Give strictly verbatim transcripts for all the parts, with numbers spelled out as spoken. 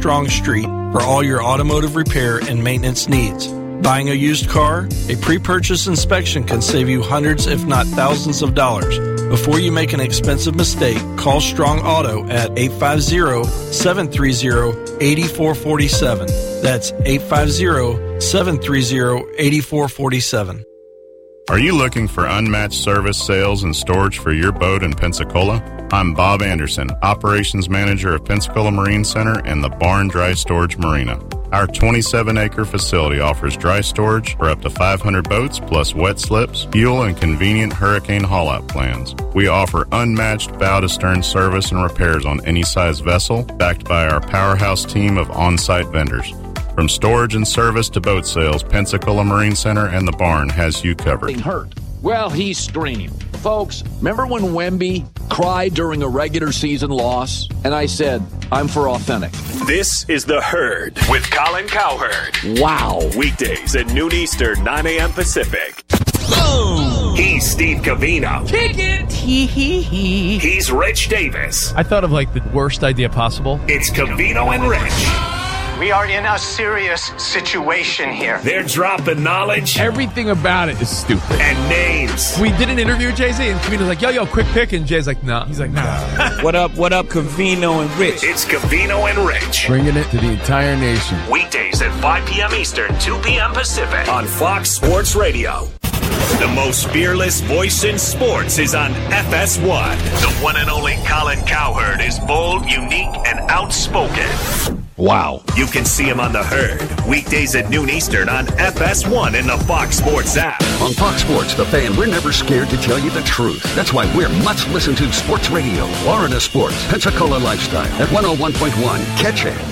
Strong Street for all your automotive repair and maintenance needs. Buying a used car? A pre-purchase inspection can save you hundreds if not thousands of dollars. Before you make an expensive mistake, call Strong Auto at eight five zero, seven three zero, eight four four seven. That's eight five zero, seven three zero, eight four four seven. Are you looking for unmatched service, sales, and storage for your boat in Pensacola? I'm Bob Anderson, Operations Manager of Pensacola Marine Center and the Barn Dry Storage Marina. Our twenty-seven acre facility offers dry storage for up to five hundred boats, plus wet slips, fuel, and convenient hurricane haul-out plans. We offer unmatched bow-to-stern service and repairs on any size vessel, backed by our powerhouse team of on-site vendors. From storage and service to boat sales, Pensacola Marine Center and the Barn has you covered. Hurt. Well, he screamed. Folks, remember when Wemby cried during a regular season loss? And I said, I'm for authentic. This is The Herd with Colin Cowherd. Wow. Weekdays at noon Eastern, nine a.m. Pacific. Boom! He's Steve Covino. Kick it! Hee hee hee. He's Rich Davis. I thought of like the worst idea possible. It's Covino and Rich. We are in a serious situation here. They're dropping knowledge. Everything about it is stupid. And names. We did an interview with Jay-Z, and Covino's like, yo, yo, quick pick. And Jay's like, nah. He's like, nah. What up, what up, Covino and Rich? It's Covino and Rich. Bringing it to the entire nation. Weekdays at five p.m. Eastern, two p.m. Pacific on Fox Sports Radio. The most fearless voice in sports is on F S one. The one and only Colin Cowherd is bold, unique, and outspoken. Wow. You can see him on The Herd, weekdays at noon Eastern on F S one and the Fox Sports app. On Fox Sports, The Fan, we're never scared to tell you the truth. That's why we're much listened to sports radio. Florida Sports, Pensacola Lifestyle at one oh one point one. Catch it.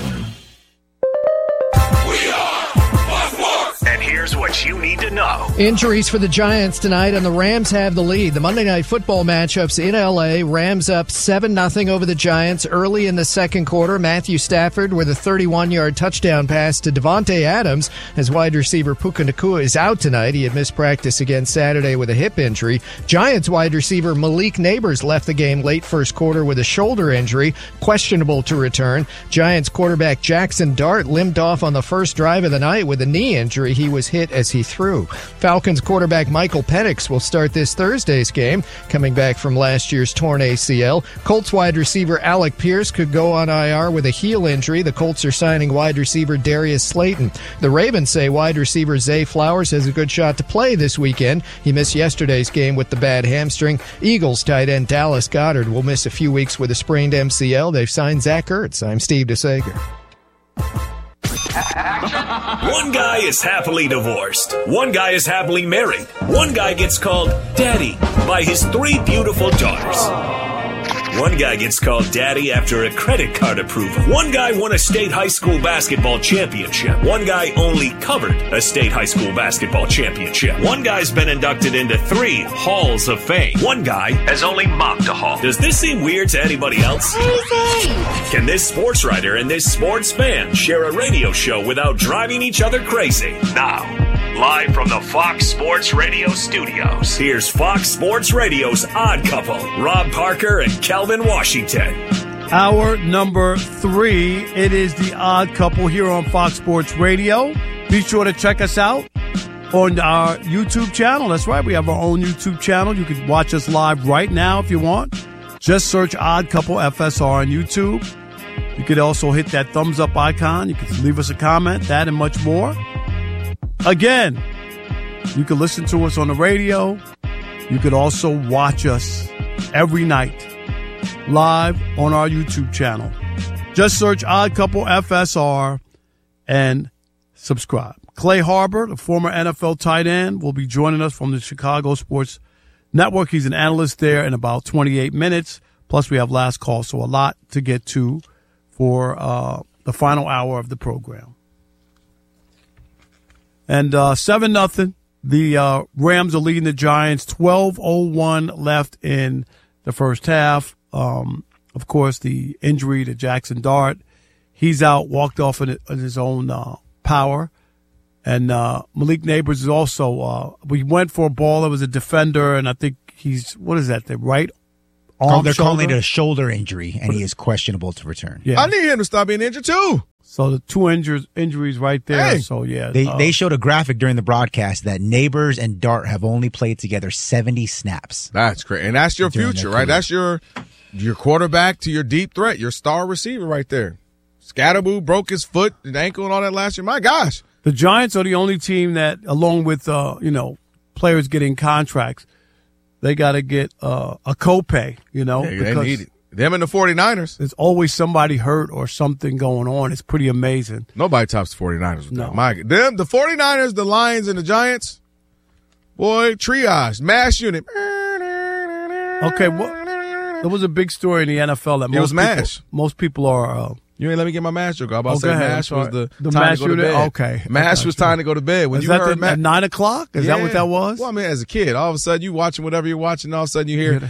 And here's what you need to know. Injuries for the Giants tonight, and the Rams have the lead. The Monday Night Football matchups in L A. Rams up seven nothing over the Giants early in the second quarter. Matthew Stafford with a thirty-one-yard touchdown pass to Devontae Adams as wide receiver Puka Nacua is out tonight. He had missed practice again Saturday with a hip injury. Giants wide receiver Malik Neighbors left the game late first quarter with a shoulder injury, questionable to return. Giants quarterback Jackson Dart limped off on the first drive of the night with a knee injury. He was hit as he threw. Falcons quarterback Michael Penix will start this Thursday's game, coming back from last year's torn A C L. Colts wide receiver Alec Pierce could go on I R with a heel injury. The Colts are signing wide receiver Darius Slayton. The Ravens say wide receiver Zay Flowers has a good shot to play this weekend. He missed yesterday's game with the bad hamstring. Eagles tight end Dallas Goedert will miss a few weeks with a sprained M C L. They've signed Zach Ertz. I'm Steve DeSager. One guy is happily divorced. One guy is happily married. One guy gets called daddy by his three beautiful daughters. One guy gets called daddy after a credit card approval. One guy won a state high school basketball championship. One guy only covered a state high school basketball championship. One guy's been inducted into three halls of fame. One guy has only mopped a hall. Does this seem weird to anybody else? Crazy! Can this sports writer and this sports fan share a radio show without driving each other crazy? Now, live from the Fox Sports Radio studios, here's Fox Sports Radio's Odd Couple, Rob Parker and Calvin Washington. Hour number three, it is the Odd Couple here on Fox Sports Radio. Be sure to check us out on our YouTube channel. That's right, we have our own YouTube channel. You can watch us live right now if you want. Just search Odd Couple F S R on YouTube. You could also hit that thumbs up icon. You can leave us a comment, that and much more. Again, you can listen to us on the radio. You could also watch us every night live on our YouTube channel. Just search Odd Couple F S R and subscribe. Clay Harbor, the former N F L tight end, will be joining us from the Chicago Sports Network. He's an analyst there in about twenty-eight minutes. Plus, we have last call, so a lot to get to for uh, the final hour of the program. And uh, seven nothing, the uh, Rams are leading the Giants. twelve oh one left in the first half. Um, of course, the injury to Jackson Dart. He's out, walked off in his own uh, power. And uh, Malik Neighbors is also, uh, we went for a ball that was a defender, and I think he's, what is that, the right arm oh, they're shoulder? calling it a shoulder injury, and he is questionable to return. Yeah. I need him to stop being injured, too. So the two injuries injuries right there. Hey. So, yeah. They uh, they showed a graphic during the broadcast that Neighbors and Dart have only played together seventy snaps. That's great. And that's your future, right? That's your your quarterback to your deep threat, your star receiver right there. Scatterboo broke his foot and ankle and all that last year. My gosh. The Giants are the only team that, along with, uh, you know, players getting contracts, they got to get uh, a copay, you know. Yeah, they need it. Them and the 49ers. There's always somebody hurt or something going on. It's pretty amazing. Nobody tops the 49ers with No. that. My, them, the 49ers, the Lions, and the Giants, boy, triage, mass unit. Okay, what, there was a big story in the N F L that It most was MASH. People, most people are. Uh, You ain't let me get my MASH joke. I was about Oh, to say go ahead. MASH I'm was sorry. the, The time MASH to go to unit? bed. Okay. MASH I was got you. time to go to bed. When is you that heard the, Ma- at nine o'clock? Is that what that was? Well, I mean, as a kid, all of a sudden you watching whatever you're watching, all of a sudden you hear,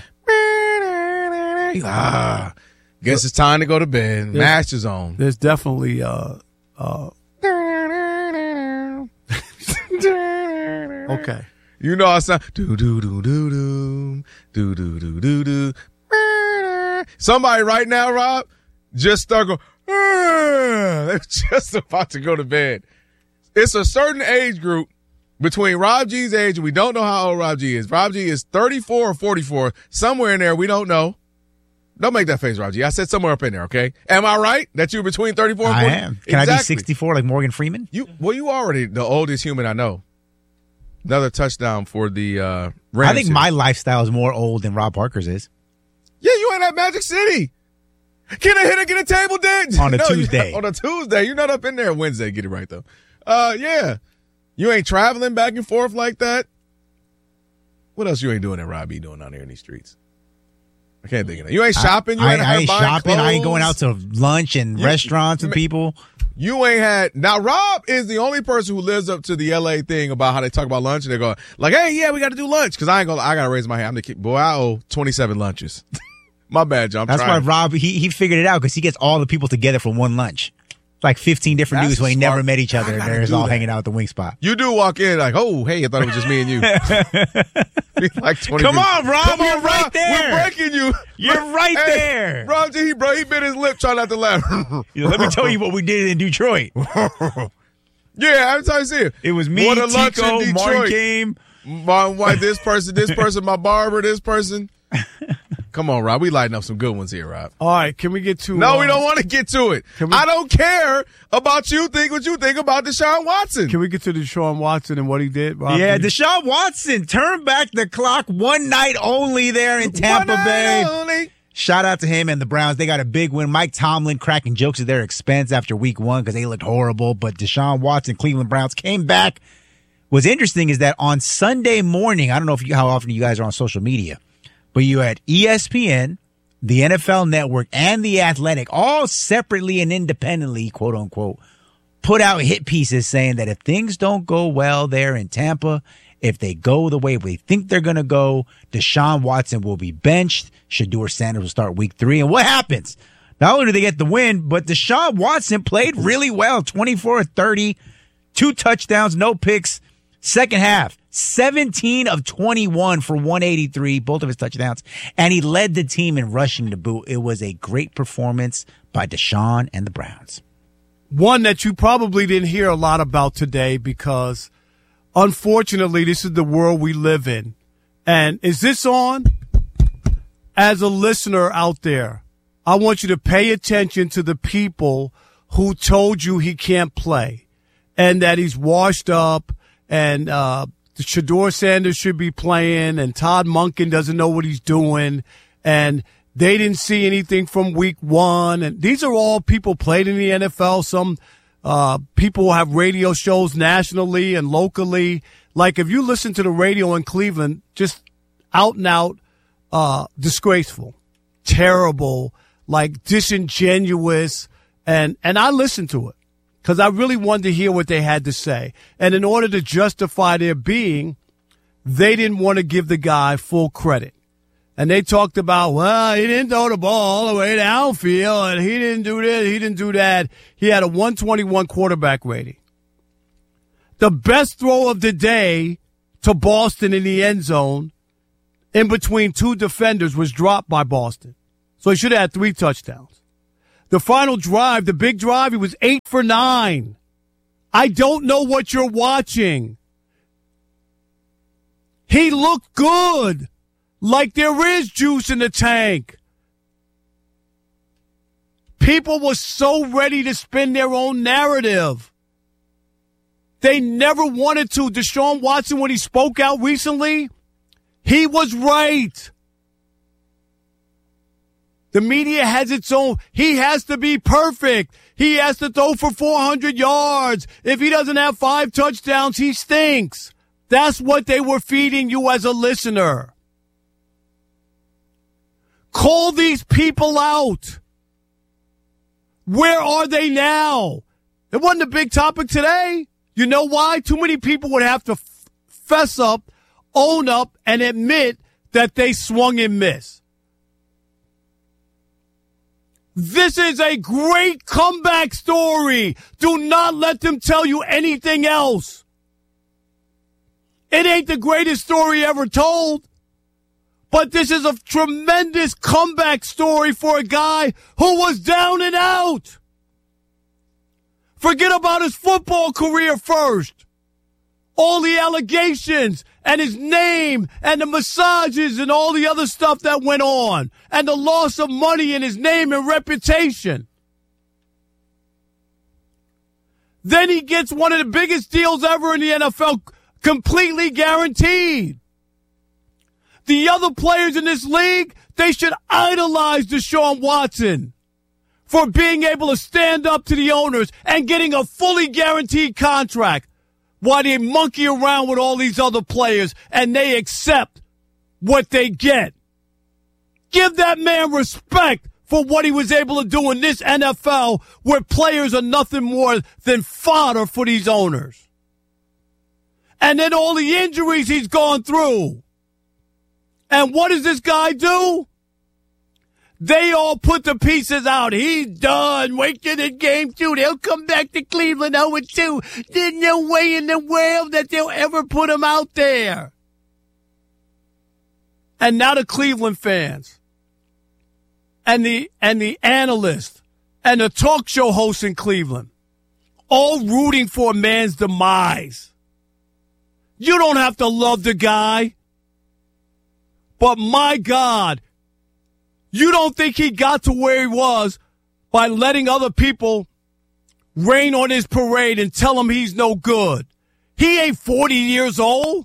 ah, guess it's time to go to bed. There's- MASH is on. There's definitely. Uh, uh, okay. You know, I sound do do do do do do do do do do. Somebody right now, Rob, just start going. They're just about to go to bed. It's a certain age group between Rob G's age, and we don't know how old Rob G is. Rob G is thirty-four or forty-four, somewhere in there. We don't know. Don't make that face, Rob G. I said somewhere up in there. Okay, am I right that you're between thirty-four and I forty? am. Can exactly. I be sixty-four like Morgan Freeman? You well, you already the oldest human I know. Another touchdown for the uh, Rams. I think here. my lifestyle is more old than Rob Parker's is. Yeah, you ain't at Magic City. Can a hitter get a table dance? On a No, Tuesday. you're not- On a Tuesday. You're not up in there Wednesday. Get it right, though. Uh, yeah. You ain't traveling back and forth like that. What else you ain't doing that Rob be doing out here in these streets? I can't think of that. You ain't shopping. You I, ain't, I ain't buying shopping. I ain't clothes. going out to lunch and You- restaurants you- with people. You ain't had. Now, Rob is the only person who lives up to the L A thing about how they talk about lunch. And they go, like, hey, yeah, we got to do lunch. Because I ain't going to, I got to raise my hand. I'm the kid. Boy, I owe twenty-seven lunches. My bad, John. I'm That's trying. why Rob, he, he figured it out because he gets all the people together for one lunch. Like fifteen different That's dudes who ain't smart. never met each other. I And gotta they're do all that. hanging out at the wing spot. You do walk in like, oh, hey, I thought it was just me and you. like twenty Come people. on, Rob, Come you're on, right Rob. there. We're breaking you. You're right Hey, there. Rob G, he, bro, he bit his lip trying not to laugh. Let me tell you what we did in Detroit. Yeah, every time I see it. It was me, Water lunch in Tico, Detroit. Martin came. My wife, this person, this person, my barber, this person. Come on, Rob. We lighting up some good ones here, Rob. All right, can we get to? No, uh, we don't want to get to it. we- I don't care about you think what you think about Deshaun Watson. Can we get to Deshaun Watson and what he did? Rob? Yeah, Can you- Deshaun Watson turned back the clock one night only there in Tampa One Bay. night only. Shout out to him and the Browns. They got a big win. Mike Tomlin cracking jokes at their expense after week one because they looked horrible. But Deshaun Watson, Cleveland Browns, came back. What's interesting is that on Sunday morning, I don't know if you, how often you guys are on social media, but you had E S P N, the N F L Network, and The Athletic, all separately and independently, quote unquote, put out hit pieces saying that if things don't go well there in Tampa, if they go the way we think they're going to go, Deshaun Watson will be benched. Shedeur Sanders will start week three. And what happens? Not only do they get the win, but Deshaun Watson played really well, twenty-four of thirty, two touchdowns, no picks. Second half, seventeen of twenty-one for one eighty-three, both of his touchdowns. And he led the team in rushing to boot. It was a great performance by Deshaun and the Browns. One that you probably didn't hear a lot about today because, unfortunately, this is the world we live in. And is this on? As a listener out there, I want you to pay attention to the people who told you he can't play and that he's washed up and uh Shedeur Sanders should be playing and Todd Monken doesn't know what he's doing and they didn't see anything from week one. And these are all people played in the N F L. Some uh people have radio shows nationally and locally. Like if you listen to the radio in Cleveland, just out and out uh disgraceful, terrible, like disingenuous, and and I listened to it because I really wanted to hear what they had to say. And in order to justify their being, they didn't want to give the guy full credit. And they talked about, well, he didn't throw the ball all the way downfield, and he didn't do this, he didn't do that. He had a one twenty-one quarterback rating. The best throw of the day to Boston in the end zone in between two defenders was dropped by Boston. So he should have had three touchdowns. The final drive, the big drive, he was eight for nine. I don't know what you're watching. He looked good, like there is juice in the tank. People were so ready to spin their own narrative. They never wanted to. Deshaun Watson, when he spoke out recently, he was right. The media has its own. He has to be perfect. He has to throw for four hundred yards. If he doesn't have five touchdowns, he stinks. That's what they were feeding you as a listener. Call these people out. Where are they now? It wasn't a big topic today. You know why? Too many people would have to f- fess up, own up, and admit that they swung and missed. This is a great comeback story. Do not let them tell you anything else. It ain't the greatest story ever told, but this is a tremendous comeback story for a guy who was down and out. Forget about his football career first. All the allegations and his name and the massages and all the other stuff that went on and the loss of money in his name and reputation. Then he gets one of the biggest deals ever in the N F L, completely guaranteed. The other players in this league, they should idolize Deshaun Watson for being able to stand up to the owners and getting a fully guaranteed contract. Why they monkey around with all these other players and they accept what they get. Give that man respect for what he was able to do in this N F L where players are nothing more than fodder for these owners. And then all the injuries he's gone through. And what does this guy do? They all put the pieces out. He's done. Wait till the game two. They'll come back to Cleveland oh and two. There's no way in the world that they'll ever put him out there. And now the Cleveland fans and the and the analysts and the talk show hosts in Cleveland all rooting for a man's demise. You don't have to love the guy. But my God, you don't think he got to where he was by letting other people rain on his parade and tell him he's no good. He ain't forty years old.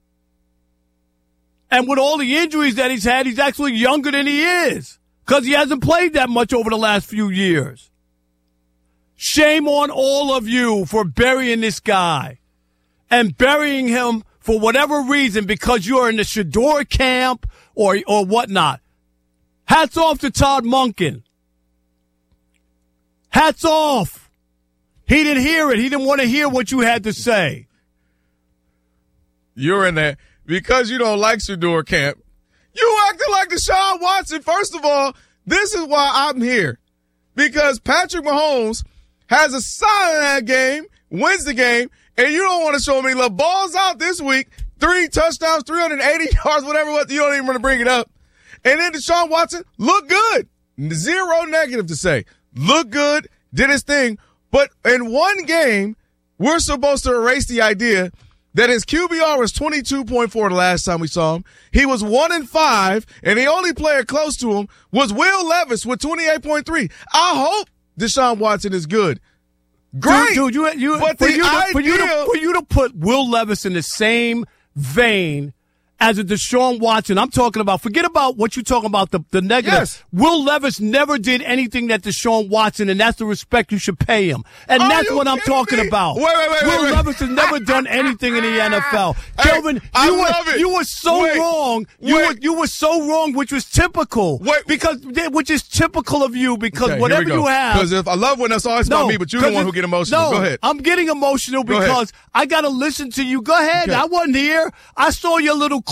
And with all the injuries that he's had, he's actually younger than he is because he hasn't played that much over the last few years. Shame on all of you for burying this guy and burying him for whatever reason because you're in the Shador camp or, or whatnot. Hats off to Todd Monken. Hats off. He didn't hear it. He didn't want to hear what you had to say. You're in there because you don't like Shador camp. You acting like Deshaun Watson. First of all, this is why I'm here. Because Patrick Mahomes has a side of that game, wins the game, and you don't want to show me love. Balls out this week, three touchdowns, three hundred eighty yards, whatever. What you don't even want to bring it up. And then Deshaun Watson looked good. Zero negative to say. Looked good, did his thing. But in one game, we're supposed to erase the idea that his Q B R was twenty-two point four the last time we saw him. He was one and five, and the only player close to him was Will Levis with twenty-eight point three. I hope Deshaun Watson is good. Great. Dude, dude you, you, but for, the you to, idea, for, you to, for you to put Will Levis in the same vein as a Deshaun Watson, I'm talking about, forget about what you're talking about, the, the negative. Yes. Will Levis never did anything that Deshaun Watson, and that's the respect you should pay him. And Are that's what I'm talking me? about. Wait, wait, wait, Will wait, wait. Levis has never done anything in the N F L. Hey, Kelvin, I you, love were, it. you were so Wait, wrong. You wait. were, you were so wrong, which was typical. Wait. Because, which is typical of you, because Okay, whatever here we you go. have. Because if I love when that's always about me, but you're the 'cause one it- who get emotional. No, Go ahead. I'm getting emotional Go ahead. because I got to listen to you. Go ahead. Okay. I wasn't here. I saw your little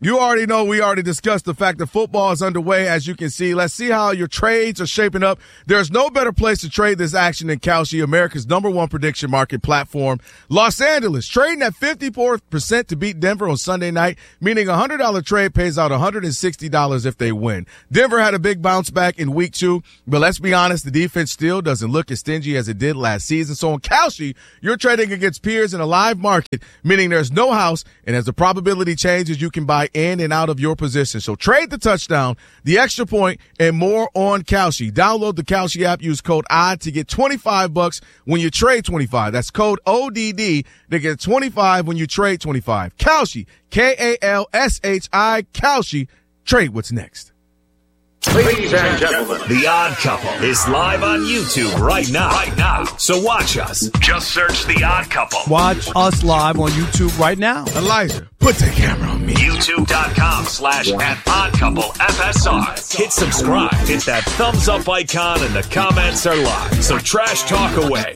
You already know we already discussed the fact that football is underway, as you can see. Let's see how your trades are shaping up. There's no better place to trade this action than Kalshi, America's number one prediction market platform. Los Angeles trading at fifty-four percent to beat Denver on Sunday night, meaning a one hundred dollars trade pays out one hundred sixty dollars if they win. Denver had a big bounce back in week two, but let's be honest, the defense still doesn't look as stingy as it did last season. So on Kalshi, you're trading against peers in a live market, meaning there's no house, and as the probability changes, you can buy in and out of your position. So trade the touchdown, the extra point, and more on Kalshi. Download the Kalshi app. Use code O D D to get twenty-five bucks when you trade twenty-five. That's code O D D to get twenty-five when you trade twenty-five. Kalshi, K A L S H I, Kalshi. Trade what's next. Ladies and gentlemen, The Odd Couple is live on YouTube right now. Right now. So watch us. Just search The Odd Couple. Watch us live on YouTube right now. Elijah, put the camera on me. YouTube.com slash at Odd Couple F S R. Hit subscribe. Hit that thumbs up icon and the comments are live. So trash talk away.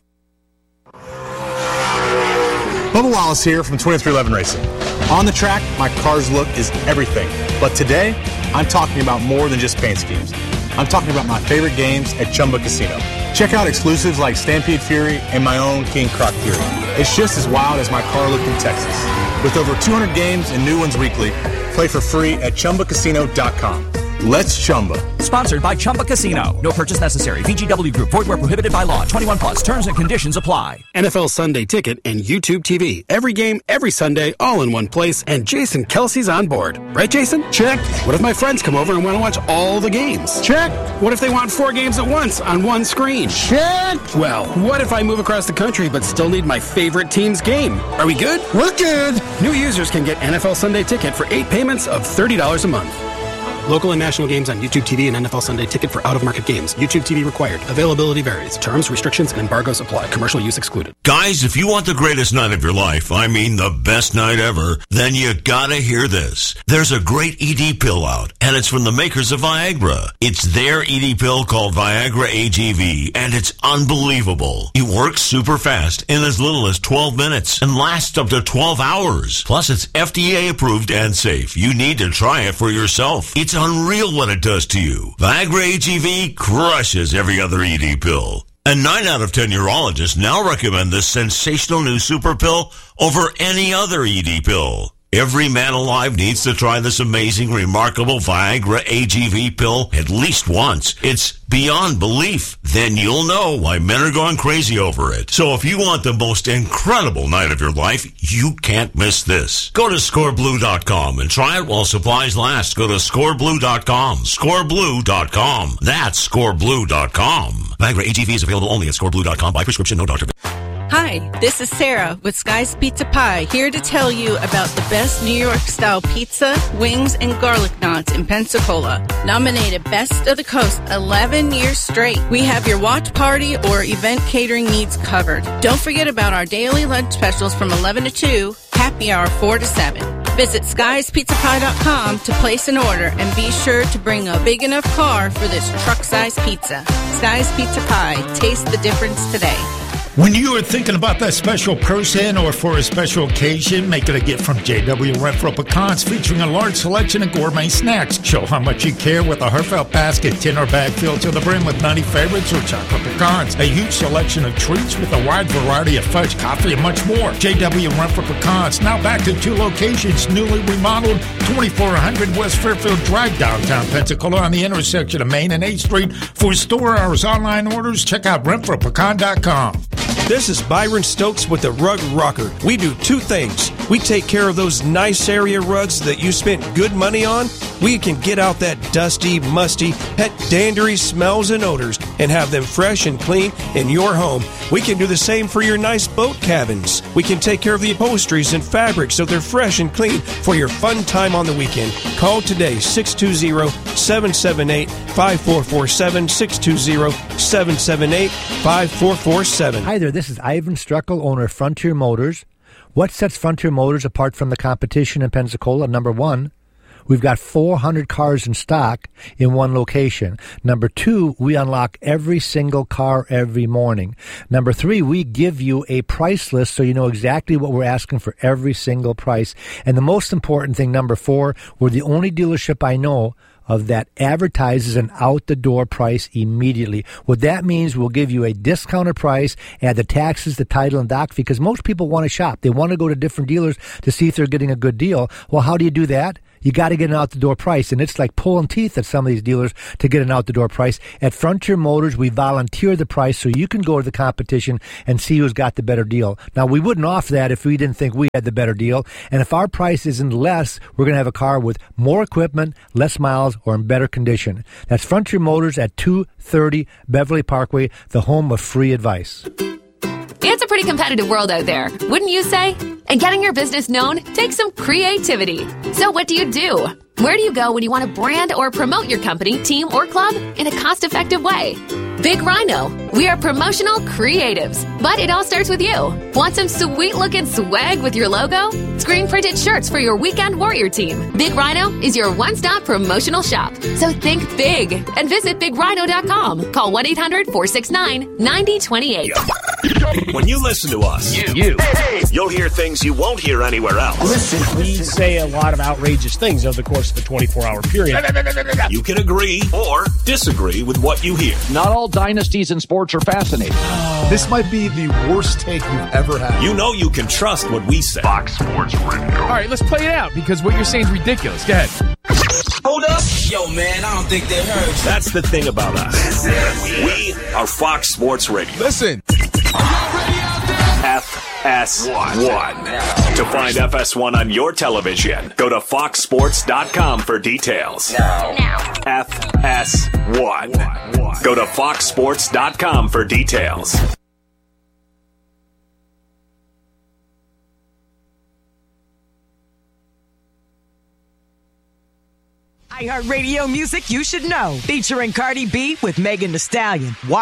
Bubba Wallace here from twenty-three eleven Racing. On the track, my car's look is everything. But today, I'm talking about more than just paint schemes. I'm talking about my favorite games at Chumba Casino. Check out exclusives like Stampede Fury and my own King Croc Fury. It's just as wild as my car looked in Texas. With over two hundred games and new ones weekly, play for free at Chumba Casino dot com. Let's Chumba. Sponsored by Chumba Casino. No purchase necessary. V G W Group. Void where prohibited by law. twenty-one plus. Terms and conditions apply. N F L Sunday Ticket and YouTube T V. Every game, every Sunday, all in one place. And Jason Kelsey's on board. Right, Jason? Check. What if my friends come over and want to watch all the games? Check. What if they want four games at once on one screen? Check. Well, what if I move across the country but still need my favorite team's game? Are we good? We're good. New users can get N F L Sunday Ticket for eight payments of thirty dollars a month. Local and national games on YouTube T V and N F L Sunday Ticket for out-of-market games. YouTube T V required. Availability varies. Terms, restrictions, and embargoes apply. Commercial use excluded. Guys, if you want the greatest night of your life, I mean the best night ever, then you gotta hear this. There's a great E D pill out, and it's from the makers of Viagra. It's their E D pill called Viagra A G V, and it's unbelievable. It works super fast in as little as twelve minutes and lasts up to twelve hours. Plus, it's F D A approved and safe. You need to try it for yourself. It's unreal what it does to you. Viagra A G V crushes every other E D pill. And nine out of ten urologists now recommend this sensational new super pill over any other E D pill. Every man alive needs to try this amazing, remarkable Viagra A G V pill at least once. It's beyond belief. Then you'll know why men are going crazy over it. So if you want the most incredible night of your life, you can't miss this. Go to score blue dot com and try it while supplies last. Go to score blue dot com. score blue dot com. That's score blue dot com. Viagra A G V is available only at score blue dot com by prescription, no doctor. Hi, this is Sarah with Sky's Pizza Pie, here to tell you about the best New York-style pizza, wings, and garlic knots in Pensacola. Nominated Best of the Coast eleven years straight. We have your watch party or event catering needs covered. Don't forget about our daily lunch specials from eleven to two, happy hour four to seven. Visit skies pizza pie dot com to place an order and be sure to bring a big enough car for this truck-sized pizza. Sky's Pizza Pie. Taste the difference today. When you are thinking about that special person or for a special occasion, make it a gift from J W Renfro Pecans, featuring a large selection of gourmet snacks. Show how much you care with a heartfelt basket, tin or bag filled to the brim with nutty favorites or chocolate pecans. A huge selection of treats with a wide variety of fudge, coffee, and much more. J W Renfro Pecans, now back to two locations, newly remodeled, twenty-four hundred West Fairfield Drive, downtown Pensacola, on the intersection of Main and eighth Street. For store hours, online orders, check out renfro pecan dot com. This is Byron Stokes with the Rug Rocker. We do two things. We take care of those nice area rugs that you spent good money on. We can get out that dusty, musty, pet dandery smells and odors and have them fresh and clean in your home. We can do the same for your nice boat cabins. We can take care of the upholsteries and fabrics so they're fresh and clean for your fun time on the weekend. Call today, six two zero, seven seven eight, five four four seven, six two zero, seven seven eight, five four four seven. Hi there, this is Ivan Struckel, owner of Frontier Motors. What sets Frontier Motors apart from the competition in Pensacola? Number one, we've got four hundred cars in stock in one location. Number two, we unlock every single car every morning. Number three, we give you a price list so you know exactly what we're asking for every single price. And the most important thing, number four, we're the only dealership I know of that advertises an out-the-door price immediately. What that means, we'll give you a discounted price, add the taxes, the title, and doc fee, because most people want to shop. They want to go to different dealers to see if they're getting a good deal. Well, how do you do that? You got to get an out-the-door price, and it's like pulling teeth at some of these dealers to get an out-the-door price. At Frontier Motors, we volunteer the price so you can go to the competition and see who's got the better deal. Now, we wouldn't offer that if we didn't think we had the better deal, and if our price isn't less, we're going to have a car with more equipment, less miles, or in better condition. That's Frontier Motors at two thirty Beverly Parkway, the home of free advice. It's a pretty competitive world out there, wouldn't you say? And getting your business known takes some creativity. So what do you do? Where do you go when you want to brand or promote your company, team, or club in a cost-effective way? Big Rhino. We are promotional creatives, but it all starts with you. Want some sweet-looking swag with your logo? Screen-printed shirts for your weekend warrior team. Big Rhino is your one-stop promotional shop. So think big and visit big rhino dot com. Call one eight hundred four six nine nine zero two eight. When you listen to us, you, you, you'll hear things you won't hear anywhere else. Listen, we say a lot of outrageous things over the course of a twenty-four hour period. You can agree or disagree with what you hear. Not all dynasties in sports are fascinating. This might be the worst take you've ever had. You know you can trust what we say. Fox Sports Radio. All right, let's play it out because what you're saying is ridiculous. Go ahead. Hold up. Yo, man, I don't think they heard you. That's the thing about us. We are Fox Sports Radio. Listen. F S one. To find F S one on your television, go to fox sports dot com for details. Now. F S one. Go to fox sports dot com for details. iHeartRadio music you should know. Featuring Cardi B with Megan Thee Stallion. What?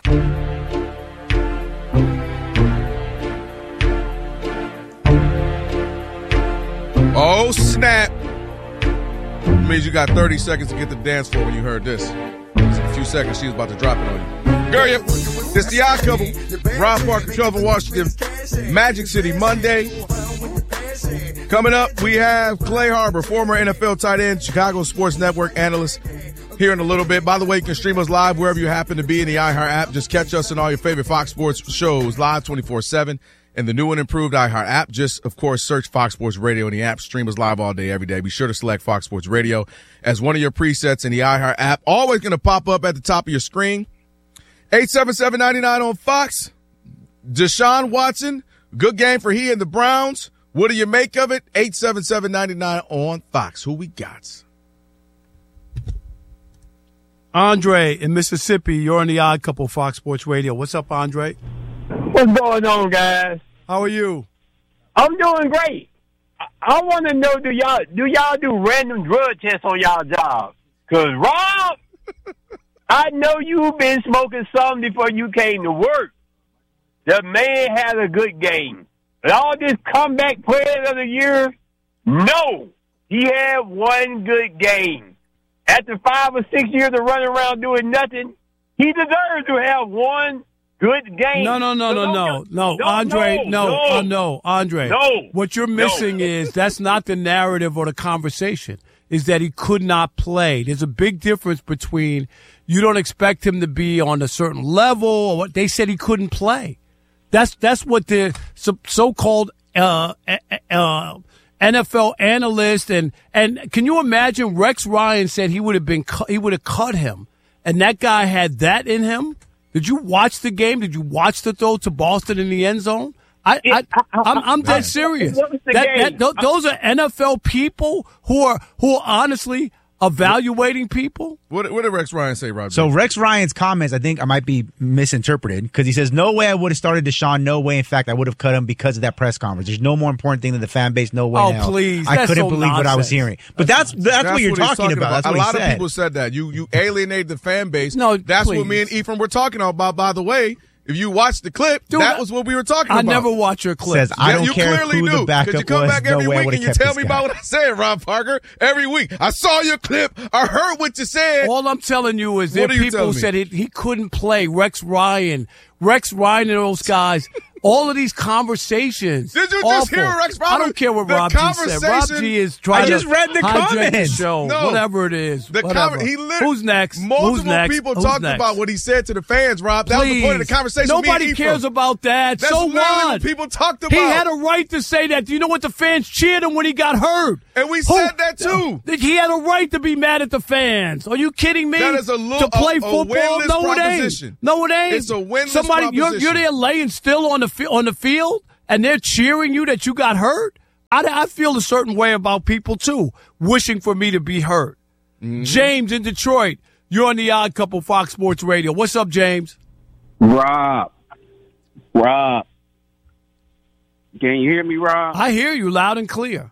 Oh, snap. It means you got thirty seconds to get to the dance floor when you heard this. In a few seconds, she was about to drop it on you. Girl, yep. It's the Odd Couple. Rob Parker, Trevor Washington. Magic City Monday. Coming up, we have Clay Harbor, former N F L tight end, Chicago Sports Network analyst, here in a little bit. By the way, you can stream us live wherever you happen to be in the iHeart app. Just catch us in all your favorite Fox Sports shows live twenty-four seven. And the new and improved iHeart app. Just, of course, search Fox Sports Radio in the app. Stream us live all day, every day. Be sure to select Fox Sports Radio as one of your presets in the iHeart app. Always going to pop up at the top of your screen. eight seven seven nine nine on Fox. Deshaun Watson, good game for he and the Browns. What do you make of it? eight seven seven nine nine on Fox. Who we got? Andre in Mississippi, you're on the Odd Couple Fox Sports Radio. What's up, Andre? What's going on, guys? How are you? I'm doing great. I, I want to know, do y'all do y'all do random drug tests on y'all job? Because, Rob, I know you've been smoking some before you came to work. The man had a good game. But all this comeback players of the year, no. He had one good game. After five or six years of running around doing nothing, he deserves to have one good game. No, no, no, no, no, no, no, Andre, no, no, uh, no, Andre. No. What you're missing no. is that's not the narrative or the conversation, is that he could not play. There's a big difference between you don't expect him to be on a certain level or what they said he couldn't play. That's that's what the so, so-called uh, uh, N F L analyst and and can you imagine Rex Ryan said he would have been he would have cut him, and that guy had that in him. Did you watch the game? Did you watch the throw to Boston in the end zone? I, I I'm, I'm dead serious. That, that, th- those are N F L people who are who are honestly evaluating people. What, what did Rex Ryan say, Roger? So Rex Ryan's comments, I think I might be misinterpreted because he says, no way I would have started Deshaun. No way. In fact, I would have cut him because of that press conference. There's no more important thing than the fan base. No way. Oh, now. please. I that's couldn't so believe nonsense. what I was hearing. But that's that's, that's, that's what you're what talking, talking about. about. That's what a lot he of said. people said that. You you alienated the fan base. No, That's please. what me and Ephraim were talking about. By the way, if you watched the clip, Dude, that was what we were talking I about. never watch your clips. Says, I don't you care clearly who knew, the backup you come was. back No every way I week would and have you kept tell this me guy. about what I said, Rob Parker. Every week. I saw your clip. I heard what you said. All I'm telling you is What that are you people telling me? said he, he couldn't play. Rex Ryan, Rex Ryan and those guys. All of these conversations. Did you just awful. hear Rex I Ryan? don't care what The Rob G said. Rob conversation- G is trying I just to read the hijack the comments. show. No. Whatever it is. The whatever. com- he lit- Who's next? Multiple Who's next? people Who's talked next? about what he said to the fans, Rob. That was the point of the Please. conversation. me and Nobody Ephraim. cares about that. That's so literally what? what people talked about. He had a right to say that. Do you know what? The fans cheered him when he got hurt. And we Who- said that too. He had a right to be mad at the fans. Are you kidding me? That is a lo- to play a- a football. winless no, it ain't. proposition. No, it ain't. It's a winless Somebody, you're, you're proposition. there laying still on the fi- on the field, and they're cheering you that you got hurt. I, I feel a certain way about people too, wishing for me to be hurt. Mm-hmm. James in Detroit, you're on the Odd Couple Fox Sports Radio. What's up, James? Rob. Rob. Can you hear me, Rob? I hear you loud and clear.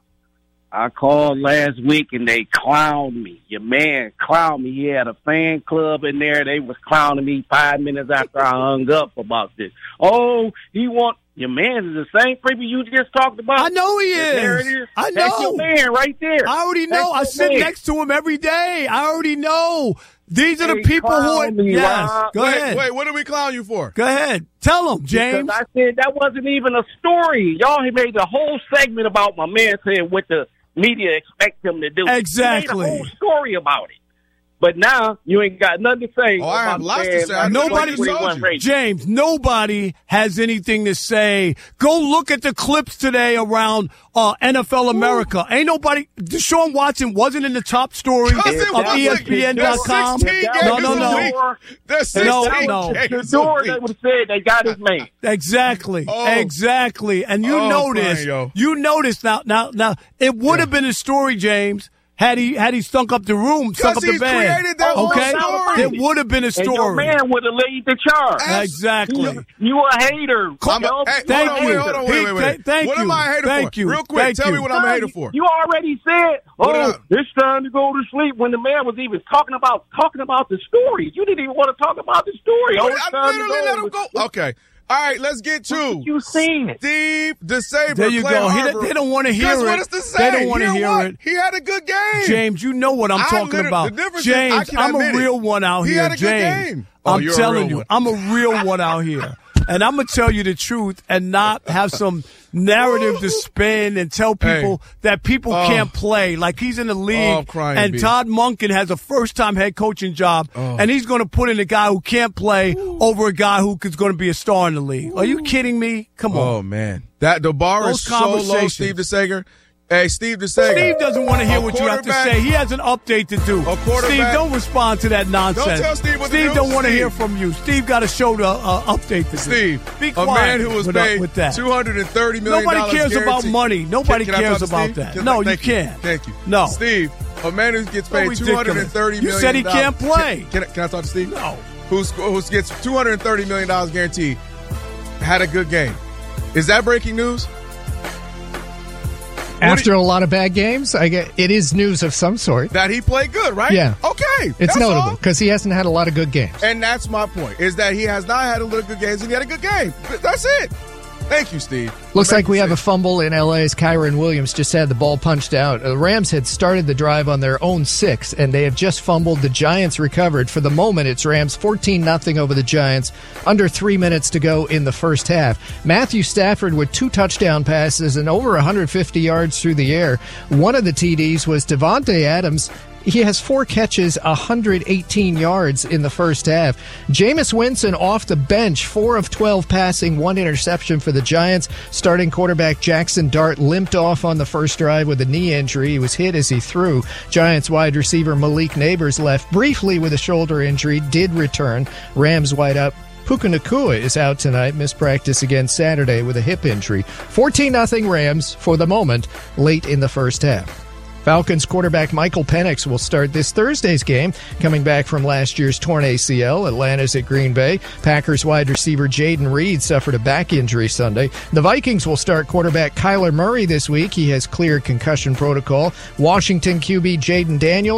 I called last week and they clowned me. Your man clowned me. He had a fan club in there. They was clowning me five minutes after I hung up about this. Oh, he want your man is the same people you just talked about. I know he is. There it is. I That's know. your man right there. I already know. I That's sit your man. next to him every day. I already know. These are the Hey, people who are. clown me, Yes. Rob. Go wait, ahead. wait, what did we clown you for? Go ahead. Tell him, James. Because I said that wasn't even a story. Y'all had made the whole segment about my man saying what the media expect him to do. Exactly. You made a whole story about it. But now you ain't got nothing to say. Oh, I have about lots the to man say. like I know Nobody, what he told you. James, nobody has anything to say. Go look at the clips today around uh, N F L America. Ain't nobody. Deshaun Watson wasn't in the top story Because it of wasn't. E S P N dot com. There's sixteen No, games no, a no. week. There's No, sixteen no. games The a door week. that would have said they got his man. Exactly. Oh. Exactly. And you Oh, notice, fine, yo. you notice now, now, now, it would have been a story, James, had he had he stunk up the room, stunk up the he's bed. created that whole okay, story. it would have been a And your story. man would have laid the charge. Exactly. You, you a hater. I'm a- yo. hey, Thank hold on, you. wait, hold on, wait, wait, wait. He- thank what you. am I a hater Thank for? you. Real quick, Thank tell me you. what I'm a hater for. You already said, What "Oh, did I- it's time to go to sleep." When the man was even talking about talking about the story, you didn't even want to talk about the story. Oh, it's I time to literally let him go. go. Okay. All right, let's get to You seen it? Steve DeSabre. There you Clay go. He- Harbor. they don't want to hear Guess it. what it's to say? They don't want to You know hear what? it. He had a good game. James, you know what I'm I talking literally- about. the difference is I James, can I'm a admit it. real one out He here, had a good James. game. Oh, I'm you're a telling real you, one. I'm a real one out here. And I'm going to tell you the truth and not have some narrative to spin and tell people Hey. that people Oh. can't play. Like he's in the league Oh, I'm crying, and B. Todd Monken has a first-time head coaching job Oh. and he's going to put in a guy who can't play over a guy who is going to be a star in the league. Are you kidding me? Come on. Oh man, that the bar Those is so low. conversations. Steve DeSager. Hey, Steve DeSager. Steve doesn't want to hear A what you have to quarterback- say. He has an update to do. A quarterback- Steve, don't respond to that nonsense. Don't tell Steve what to Steve do. don't want to Steve. hear from you. Steve got a show to uh, update to do. Steve, Be a quiet man who was with, paid with that. two hundred and thirty million dollars. Nobody cares about guaranteed. money. Nobody Can- can I cares talk to about Steve? that. Can- No, you thank can't. Thank you. No. Steve, a man who gets So paid ridiculous. two hundred and thirty million. You said he can't play. Can, can I talk to Steve? No. Who's who gets two hundred and thirty million dollars guaranteed? Had a good game. Is that breaking news? After a lot of bad games, I get it is news of some sort. That he played good, right? Yeah. Okay. It's that's notable all. because he hasn't had a lot of good games. And that's my point, is that he has not had a little good games and he had a good game. That's it. Thank you, Steve. Looks Thank like we you, have a Steve. fumble in L A's Kyron Williams just had the ball punched out. The Rams had started the drive on their own six, and they have just fumbled. The Giants recovered. For the moment, it's Rams fourteen nothing over the Giants. Under three minutes to go in the first half. Matthew Stafford with two touchdown passes and over one hundred fifty yards through the air. One of the T Ds was Devontae Adams. He has four catches, one hundred eighteen yards in the first half. Jameis Winston off the bench, four of twelve passing, one interception for the Giants. Starting quarterback Jackson Dart limped off on the first drive with a knee injury. He was hit as he threw. Giants wide receiver Malik Neighbors left briefly with a shoulder injury, did return. Rams wide up. Puka Nacua is out tonight, missed practice again Saturday with a hip injury. fourteen nothing Rams for the moment, late in the first half. Falcons quarterback Michael Penix will start this Thursday's game, coming back from last year's torn A C L. Atlanta's at Green Bay. Packers wide receiver Jaden Reed suffered a back injury Sunday. The Vikings will start quarterback Kyler Murray this week. He has cleared concussion protocol. Washington Q B Jaden Daniels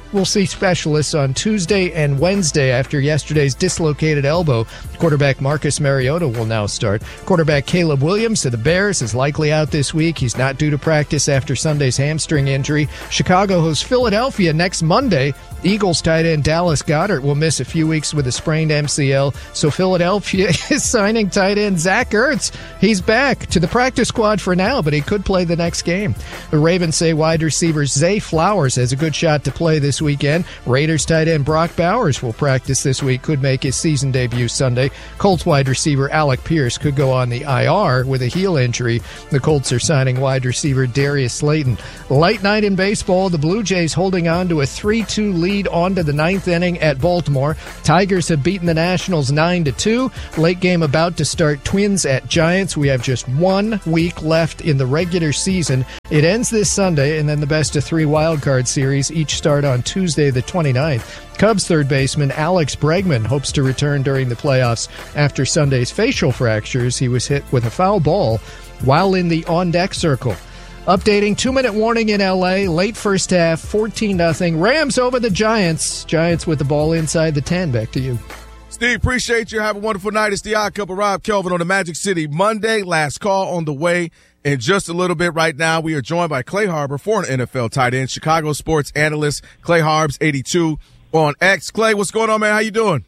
will see specialists on Tuesday and Wednesday after yesterday's dislocated elbow. Quarterback Marcus Mariota will now start. Quarterback Caleb Williams of the Bears is likely out this week. He's not due to practice after Sunday's hamstring injury. Chicago hosts Philadelphia next Monday. Eagles tight end Dallas Goedert will miss a few weeks with a sprained M C L, so Philadelphia is signing tight end Zach Ertz. He's back to the practice squad for now, but he could play the next game. The Ravens say wide receiver Zay Flowers has a good shot to play this weekend. Raiders tight end Brock Bowers will practice this week, could make his season debut Sunday. Colts wide receiver Alec Pierce could go on the I R with a heel injury. The Colts are signing wide receiver Darius Slayton. Light night in baseball, the Blue Jays holding on to a three two lead on to the ninth inning at Baltimore. Tigers have beaten the Nationals nine to two. Late game about to start, Twins at Giants. We have just one week left in the regular season. It ends this Sunday, and then the best of three wild card series each start on Tuesday the twenty-ninth. Cubs third baseman Alex Bregman hopes to return during the playoffs after Sunday's facial fractures. He was hit with a foul ball while in the on-deck circle. Updating two-minute warning in L A. Late first half, fourteen nothing. Rams over the Giants. Giants with the ball inside the ten. Back to you. Steve, appreciate you. Have a wonderful night. It's the Odd Couple, Rob Kelvin on the Magic City Monday. Last call on the way in just a little bit. Right now, we are joined by Clay Harbor, former N F L tight end, Chicago sports analyst, Clay Harbs, eighty-two on X. Clay, what's going on, man? How you doing?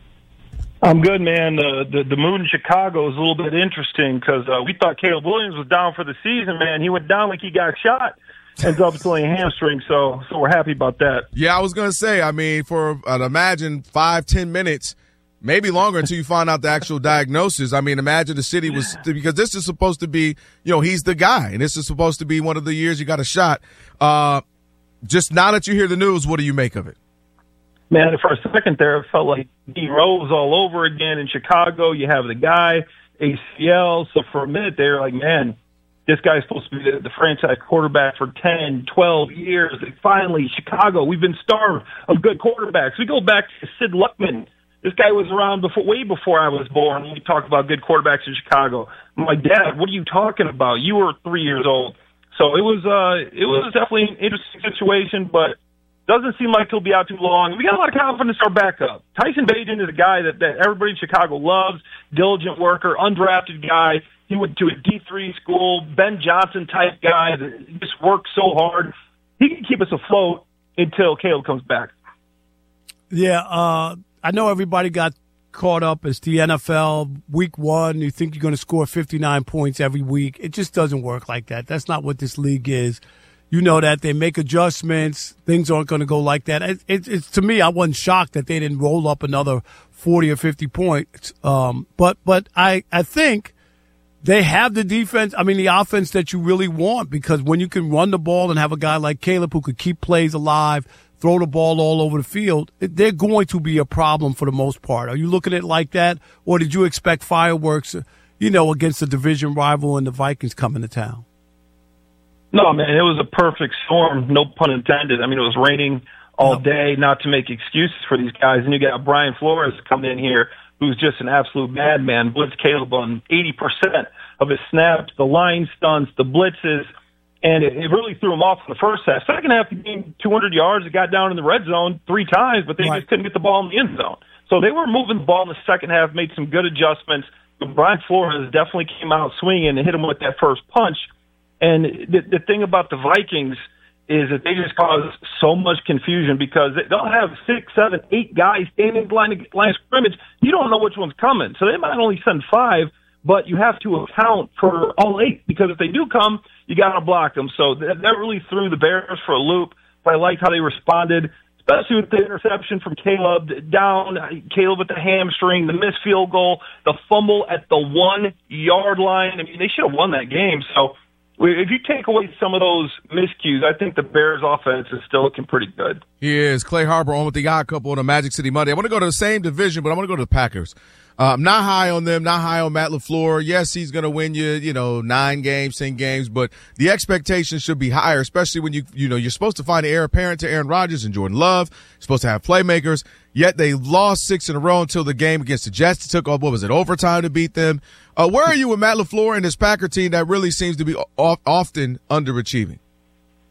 I'm good, man. Uh, the the mood in Chicago is a little bit interesting because uh, we thought Caleb Williams was down for the season, man. He went down like he got shot. Ends up pulling a hamstring, so so we're happy about that. Yeah, I was going to say, I mean, for, I'd imagine, five, ten minutes, maybe longer until you find out the actual diagnosis. I mean, imagine the city was, because this is supposed to be, you know, he's the guy, and this is supposed to be one of the years you got a shot. Uh, just now that you hear the news, what do you make of it? Man, for a second there, it felt like D Rose all over again in Chicago. You have the guy, A C L. So for a minute there, like, man, this guy's supposed to be the, the franchise quarterback for ten, twelve years. And finally, Chicago, we've been starved of good quarterbacks. We go back to Sid Luckman. This guy was around before, way before I was born when we talk about good quarterbacks in Chicago. I'm like, Dad, what are you talking about? You were three years old. So it was, uh, it was definitely an interesting situation, but doesn't seem like he'll be out too long. We got a lot of confidence in our backup. Tyson Bagent is a guy that, that everybody in Chicago loves, diligent worker, undrafted guy. He went to a D three school, Ben Johnson type guy that just works so hard. He can keep us afloat until Caleb comes back. Yeah, uh, I know everybody got caught up as the N F L week one. You think you're going to score fifty-nine points every week. It just doesn't work like that. That's not what this league is. You know that they make adjustments. Things aren't going to go like that. It, it, it's to me, I wasn't shocked that they didn't roll up another forty or fifty points. Um, but but I, I think they have the defense. I mean, the offense that you really want, because when you can run the ball and have a guy like Caleb who could keep plays alive, throw the ball all over the field, they're going to be a problem for the most part. Are you looking at it like that, or did you expect fireworks, you know, against the division rival and the Vikings coming to town? No, man, it was a perfect storm, no pun intended. I mean, it was raining all day, not to make excuses for these guys. And you got Brian Flores coming in here, who's just an absolute madman, blitz Caleb on eighty percent of his snaps, the line stunts, the blitzes, and it, it really threw him off in the first half. Second half, he gained two hundred yards. It got down in the red zone three times, but they right. just couldn't get the ball in the end zone. So they were moving the ball in the second half, made some good adjustments. But Brian Flores definitely came out swinging and hit him with that first punch. And the, the thing about the Vikings is that they just cause so much confusion because they'll have six, seven, eight guys standing in the line, line of scrimmage. You don't know which one's coming. So they might only send five, but you have to account for all eight because if they do come, you got to block them. So that, that really threw the Bears for a loop. But I liked how they responded, especially with the interception from Caleb down, Caleb with the hamstring, the missed field goal, the fumble at the one-yard line. I mean, they should have won that game. So if you take away some of those miscues, I think the Bears' offense is still looking pretty good. He is. Clay Harbor on with the Odd Couple on a Magic City Monday. I want to go to the same division, but I want to go to the Packers. Uh, I'm not high on them, not high on Matt LaFleur. Yes, he's going to win you, you know, nine games, ten games, but the expectations should be higher, especially when you, you know, you're supposed to find the heir apparent to Aaron Rodgers and Jordan Love. You're supposed to have playmakers, yet they lost six in a row until the game against the Jets. It took, what was it, overtime to beat them. Uh, where are you with Matt LaFleur and this Packer team that really seems to be o- often underachieving?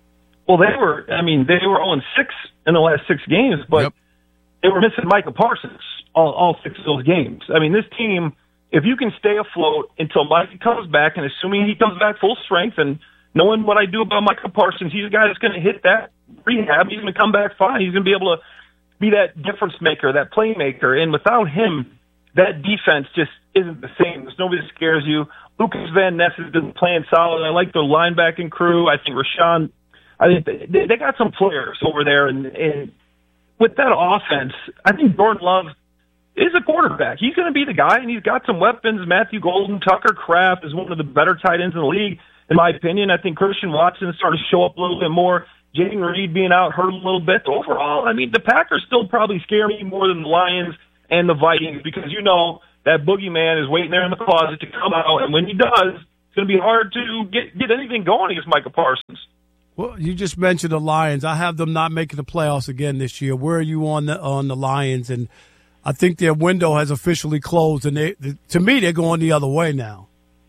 Well, they were, I mean, they were oh and six in the last six games, but yep. they were missing Micah Parsons all, all six of those games. I mean, this team, if you can stay afloat until Micah comes back, and assuming he comes back full strength, and knowing what I do about Micah Parsons, he's a guy that's going to hit that rehab. He's going to come back fine. He's going to be able to be that difference maker, that playmaker. And without him, that defense just isn't the same. There's nobody that scares you. Lucas Van Ness has been playing solid. I like their linebacking crew. I think Rashawn, I think they, they got some players over there. And, and with that offense, I think Jordan Love is a quarterback. He's going to be the guy, and he's got some weapons. Matthew Golden, Tucker Kraft is one of the better tight ends in the league, in my opinion. I think Christian Watson is starting to show up a little bit more. Jaden Reed being out hurt a little bit. Overall, I mean, the Packers still probably scare me more than the Lions and the Vikings, because you know that boogeyman is waiting there in the closet to come out, and when he does, it's going to be hard to get get anything going against Micah Parsons. Well, you just mentioned the Lions. I have them not making the playoffs again this year. Where are you on the on the Lions? And I think their window has officially closed, and they, to me, they're going the other way now.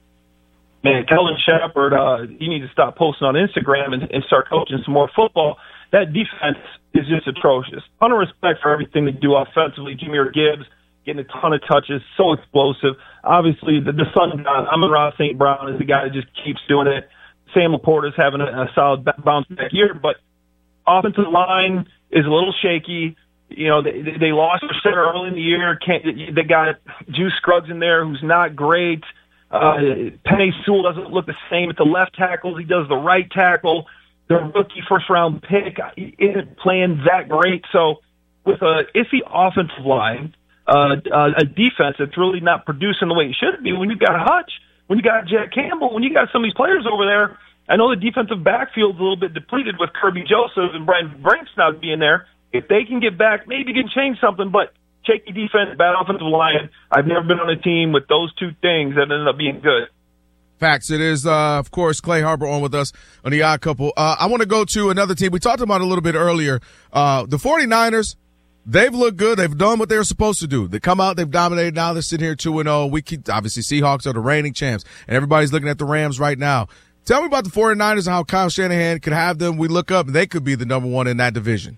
Man, Kellen Shepard, uh, you need to stop posting on Instagram and, and start coaching some more football. That defense is just atrocious. Ton of respect for everything they do offensively. Jahmyr Gibbs getting a ton of touches, so explosive. Obviously, the, the Sun God, Amon-Ra Saint Brown, is the guy that just keeps doing it. Sam Laporta's having a, a solid bounce back year, but offensive line is a little shaky. You know, they, they lost their center early in the year. Can't, they got Juice Scruggs in there, who's not great. Uh, Penei Sewell doesn't look the same at the left tackle. He does the right tackle. Their rookie first-round pick isn't playing that great. So with a iffy offensive line, uh, uh, a defense that's really not producing the way it should be, when you've got Hutch, when you got Jack Campbell, when you got some of these players over there, I know the defensive backfield's a little bit depleted with Kirby Joseph and Brian Brinks not being there. If they can get back, maybe you can change something, but shaky defense, bad offensive line. I've never been on a team with those two things that ended up being good. Facts. It is, uh, of course, Clay Harbor on with us on the Odd Couple. Uh, I want to go to another team. We talked about it a little bit earlier. Uh, the 49ers, they've looked good. They've done what they were supposed to do. They come out, they've dominated. Now they're sitting here two and oh. We keep, obviously, Seahawks are the reigning champs, and everybody's looking at the Rams right now. Tell me about the 49ers and how Kyle Shanahan could have them. We look up, and they could be the number one in that division.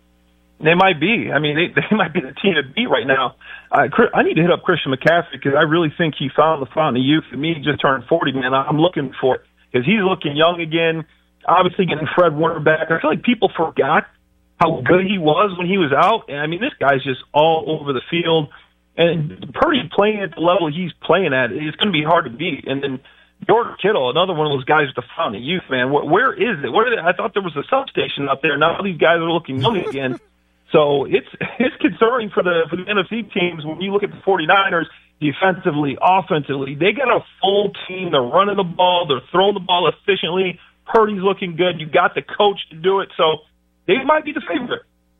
They might be. I mean, they, they might be the team to beat right now. Uh, I need to hit up Christian McCaffrey because I really think he found the fountain of youth. For me, he just turned forty, man. I'm looking for it because he's looking young again. Obviously, getting Fred Warner back. I feel like people forgot how good he was when he was out. And I mean, this guy's just all over the field. And Purdy playing at the level he's playing at, it's going to be hard to beat. And then George Kittle, another one of those guys with the fountain of youth, man. Where, where is it? Where did it? I thought there was a substation up there. Now these guys are looking young again. So it's it's concerning for the for the N F C teams when you look at the 49ers defensively, offensively. They got a full team. They're running the ball. They're throwing the ball efficiently. Purdy's looking good. You got the coach to do it. So they might be the favorite.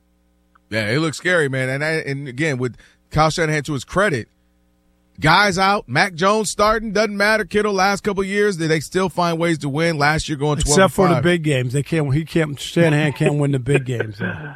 Yeah, it looks scary, man. And I, and again, with Kyle Shanahan, to his credit, guys out. Mac Jones starting, doesn't matter. Kittle last couple of years, they still find ways to win. Last year going twelve except for the big games. They can't. He can't. Shanahan can't win the big games. Though.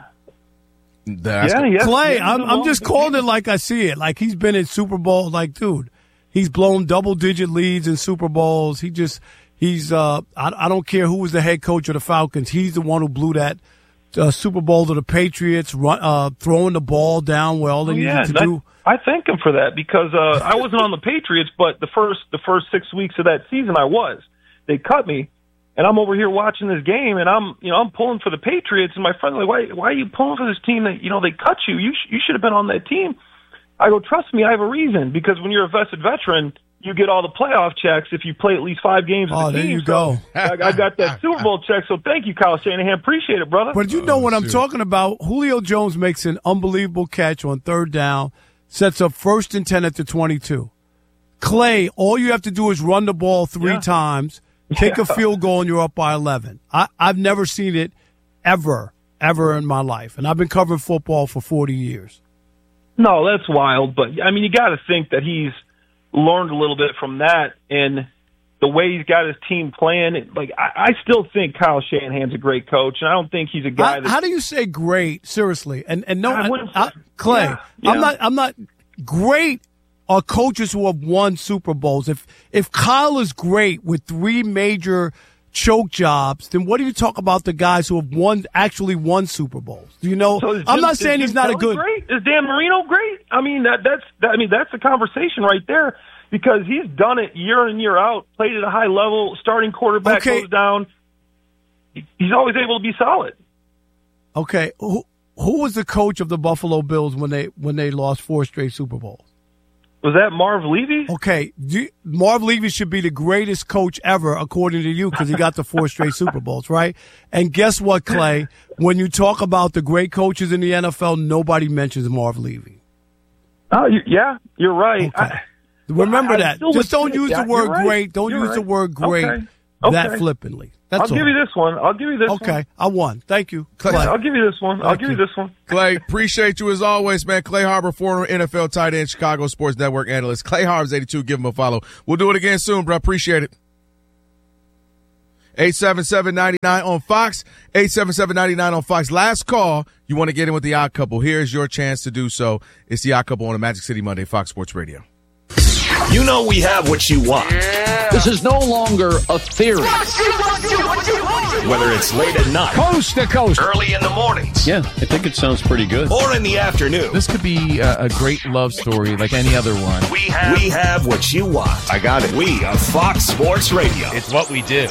That's yeah, yeah, Clay, I'm, I'm just calling it like I see it. Like he's been in Super Bowl. Like, dude, he's blown double digit leads in Super Bowls. He just, he's, uh, I, I don't care who was the head coach of the Falcons. He's the one who blew that uh, Super Bowl to the Patriots, run, uh, throwing the ball down well. They oh, yeah, needed to do. I, I thank him for that because uh, I wasn't on the Patriots, but the first the first six weeks of that season I was. They cut me. And I'm over here watching this game, and I'm, you know, I'm pulling for the Patriots. And my friend's like, "Why, why are you pulling for this team that, you know, they cut you? You, sh- you should have been on that team." I go, "Trust me, I have a reason. Because when you're a vested veteran, you get all the playoff checks if you play at least five games with oh, the team." Oh, there you so go. I, I got that Super Bowl check, so thank you, Kyle Shanahan. Appreciate it, brother. But you know oh, what shoot. I'm talking about? Julio Jones makes an unbelievable catch on third down, sets up first and ten at the twenty-two. Clay, all you have to do is run the ball three yeah. times. Kick a field goal and you're up by eleven. I, I've never seen it ever, ever in my life. And I've been covering football for forty years. No, that's wild. But, I mean, you got to think that he's learned a little bit from that. And the way he's got his team playing, like I, I still think Kyle Shanahan's a great coach. And I don't think he's a guy how, that. How do you say great? Seriously. And, and no, I I, I, Clay, yeah, yeah. I'm not, I'm not great. Are coaches who have won Super Bowls. If if Kyle is great with three major choke jobs, then what do you talk about the guys who have won actually won Super Bowls? Do you know? So is I'm Jim- not is saying Jim he's not a Kelly good. Great? Is Dan Marino great? I mean, that that's that, I mean that's the conversation right there because he's done it year in year out. Played at a high level. Starting quarterback Okay. goes down. He- He's always able to be solid. Okay, who who was the coach of the Buffalo Bills when they when they lost four straight Super Bowls? Was that Marv Levy? Okay, do you- Marv Levy should be the greatest coach ever, according to you, because he got the four straight Super Bowls, right? And guess what, Clay? When you talk about the great coaches in the N F L, nobody mentions Marv Levy. Oh, you, yeah, you're right. Okay. I, Remember I that. still Just would don't say- use yeah, the word you're right. great. Don't You're use the right. word great Okay. that Okay. flippantly. That's I'll all. give you this one. I'll give you this one. Okay, I won. Thank you, Clay. I'll give you this one. I'll Thank give you you. this one. Clay, appreciate you as always, man. Clay Harbor, former N F L tight end, Chicago Sports Network analyst. Clay Harbor's eighty-two. Give him a follow. We'll do it again soon, bro. Appreciate it. eight seven seven, nine nine on Fox. eight seven seven, nine nine on Fox. Last call. You want to get in with the Odd Couple. Here's your chance to do so. It's the Odd Couple on a Magic City Monday, Fox Sports Radio. You know we have what you want. This is no longer a theory. Whether it's late at night, Coast to coast. early in the mornings, Yeah, I think it sounds pretty good. or in the afternoon, This could be a, a great love story like any other one. we have, we have what you want. I got it. We are Fox Sports Radio. It's what we do.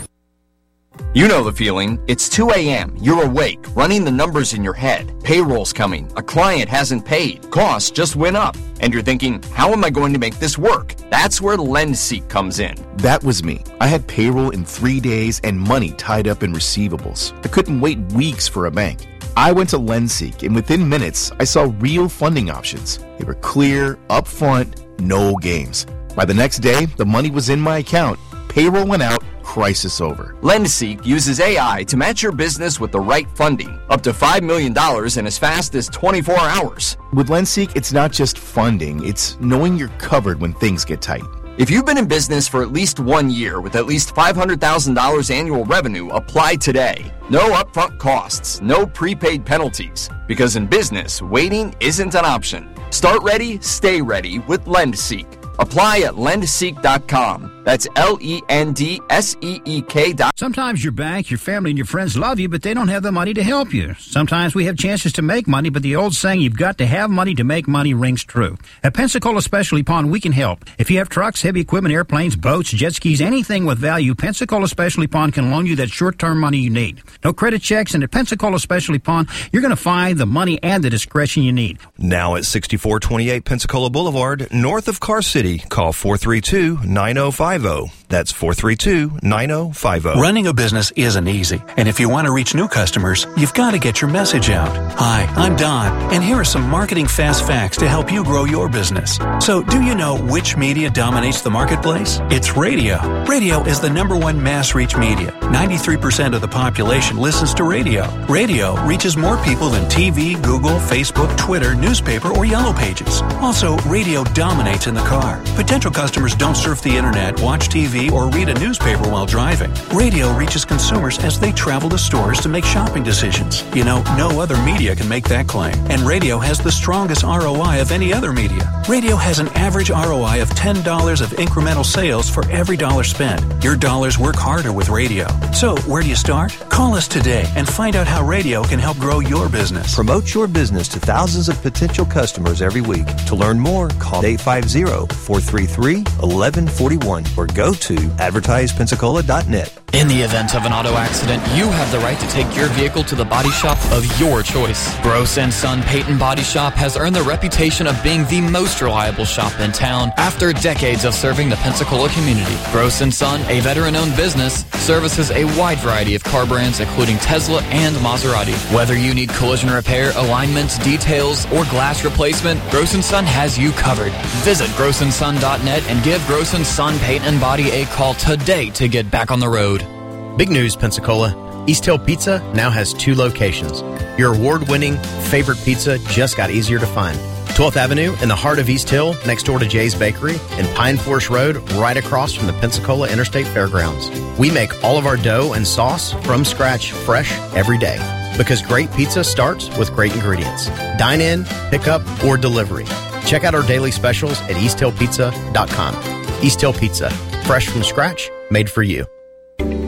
You know the feeling. It's two a.m. You're awake, running the numbers in your head. Payroll's coming. A client hasn't paid. Costs just went up. And you're thinking, how am I going to make this work? That's where LendSeek comes in. That was me. I had payroll in three days and money tied up in receivables. I couldn't wait weeks for a bank. I went to LendSeek, and within minutes, I saw real funding options. They were clear, upfront, no games. By the next day, the money was in my account. Payroll went out. Crisis over. LendSeek uses A I to match your business with the right funding, up to five million dollars in as fast as twenty-four hours. With LendSeek, it's not just funding, it's knowing you're covered when things get tight. If you've been in business for at least one year with at least five hundred thousand dollars annual revenue, apply today. No upfront costs, no prepaid penalties. Because in business, waiting isn't an option. Start ready, stay ready with LendSeek. Apply at lend seek dot com. That's L E N D S E E K dot com. Sometimes your bank, your family, and your friends love you, but they don't have the money to help you. Sometimes we have chances to make money, but the old saying, you've got to have money to make money, rings true. At Pensacola Specialty Pond, we can help. If you have trucks, heavy equipment, airplanes, boats, jet skis, anything with value, Pensacola Specialty Pond can loan you that short-term money you need. No credit checks, and at Pensacola Specialty Pond, you're going to find the money and the discretion you need. Now at sixty-four twenty-eight Pensacola Boulevard, north of Car City. Call four three two, nine oh five oh. That's four three two, nine oh five oh. Running a business isn't easy, and if you want to reach new customers, you've got to get your message out. Hi, I'm Don, and here are some marketing fast facts to help you grow your business. So, do you know which media dominates the marketplace? It's radio. Radio is the number one mass reach media. ninety-three percent of the population listens to radio. Radio reaches more people than T V, Google, Facebook, Twitter, newspaper, or Yellow Pages. Also, radio dominates in the car. Potential customers don't surf the internet, watch T V, or read a newspaper while driving. Radio reaches consumers as they travel to stores to make shopping decisions. You know, no other media can make that claim. And radio has the strongest R O I of any other media. Radio has an average R O I of ten dollars of incremental sales for every dollar spent. Your dollars work harder with radio. So, where do you start? Call us today and find out how radio can help grow your business. Promote your business to thousands of potential customers every week. To learn more, call eight five zero, four three three, one one four one or go to advertise pensacola dot net. In the event of an auto accident, you have the right to take your vehicle to the body shop of your choice. Gross and Son Paint and Body Shop has earned the reputation of being the most reliable shop in town after decades of serving the Pensacola community. Gross and Son, a veteran-owned business, services a wide variety of car brands including Tesla and Maserati. Whether you need collision repair, alignment, details, or glass replacement, Gross and Son has you covered. Visit gross and son dot net and give Gross and Son Paint and Body a call today to get back on the road. Big news, Pensacola. East Hill Pizza now has two locations. Your award-winning favorite pizza just got easier to find. twelfth Avenue in the heart of East Hill, next door to Jay's Bakery, and Pine Forest Road, right across from the Pensacola Interstate Fairgrounds. We make all of our dough and sauce from scratch, fresh, every day. Because great pizza starts with great ingredients. Dine in, pick up, or delivery. Check out our daily specials at east hill pizza dot com. East Hill Pizza, fresh from scratch, made for you.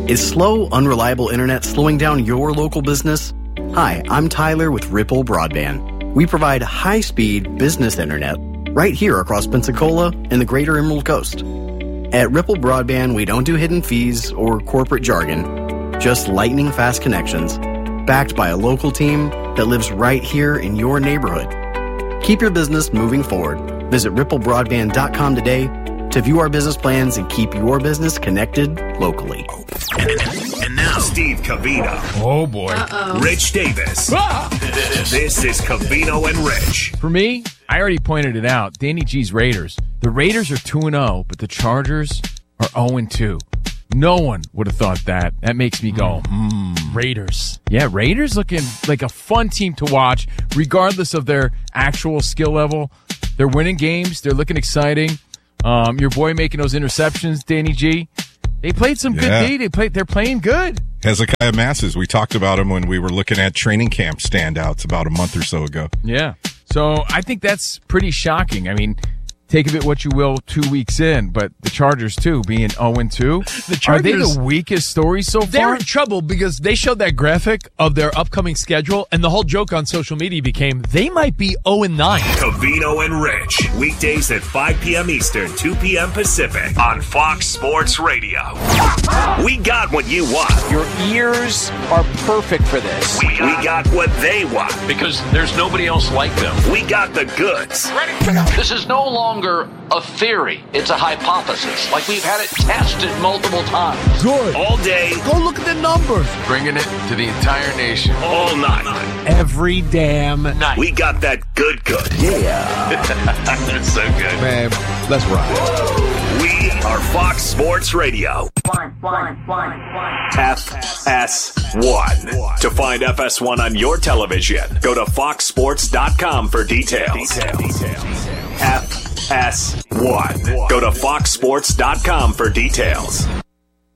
Is slow, unreliable internet slowing down your local business? Hi, I'm Tyler with Ripple Broadband. We provide high-speed business internet right here across Pensacola and the greater Emerald Coast. At Ripple Broadband, we don't do hidden fees or corporate jargon, just lightning-fast connections, backed by a local team that lives right here in your neighborhood. Keep your business moving forward. Visit ripple broadband dot com today to view our business plans and keep your business connected locally. And now, Steve Covino. Oh, boy. Uh-oh. Rich Davis. Ah! This is Covino and Rich. For me, I already pointed it out. Danny G's Raiders. The Raiders are two and oh, but the Chargers are oh and two. No one would have thought that. That makes me go, hmm. Raiders. Yeah, Raiders looking like a fun team to watch, regardless of their actual skill level. They're winning games. They're looking exciting. Um, your boy making those interceptions, Danny G. They played some Yeah. good D. They played. They're playing good. Hezekiah Masses, we talked about him when we were looking at training camp standouts about a month or so ago. Yeah. So I think that's pretty shocking. I mean, take of it what you will two weeks in, but the Chargers, too, being oh and two. The Are they Chargers- the weakest story so far? They're in trouble because they showed that graphic of their upcoming schedule, and the whole joke on social media became they might be oh and nine. Covino and Rich. Weekdays at five p.m. Eastern, two p.m. Pacific on Fox Sports Radio. We got what you want. Your ears are perfect for this. We got, we got what they want. Because there's nobody else like them. We got the goods. This is no longer a theory. It's a hypothesis. Like we've had it tested multiple times. Good. All day. Go look at the numbers. Bringing it to the entire nation. All night. Every damn night. We got that good good. Yeah. That's so good. Man, let's ride. We are Fox Sports Radio. F S one. To find F S one on your television, go to fox sports dot com for details. F S one. Go to fox sports dot com for details.